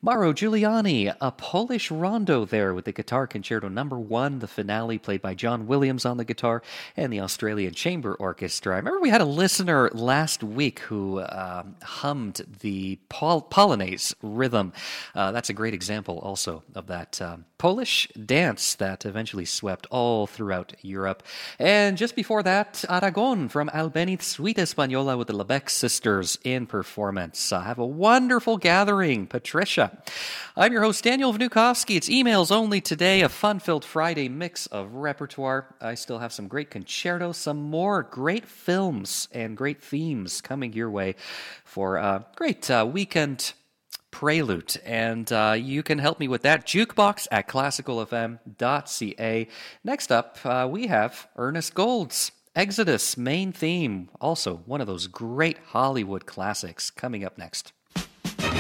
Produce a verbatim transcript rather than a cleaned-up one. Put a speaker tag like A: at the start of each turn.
A: Mauro Giuliani, a Polish rondo there with the Guitar Concerto Number One, the finale played by John Williams on the guitar, and the Australian Chamber Orchestra. I remember we had a listener last week who uh, hummed the Pol- Polonaise rhythm. Uh, that's a great example also of that um, Polish dance that eventually swept all throughout Europe. And just before that, Aragon from Albéniz Suite Española with the Lebec sisters in performance. Uh, have a wonderful gathering, Patricia. I'm your host, Daniel Vnukovsky. It's emails only today, a fun-filled Friday mix of repertoire. I still have some great concertos, some more great films, and great themes coming your way for a great uh, weekend prelude. And uh, you can help me with that. Jukebox at classical f m dot c a. Next up, uh, we have Ernest Gold's Exodus main theme. Also, one of those great Hollywood classics coming up next.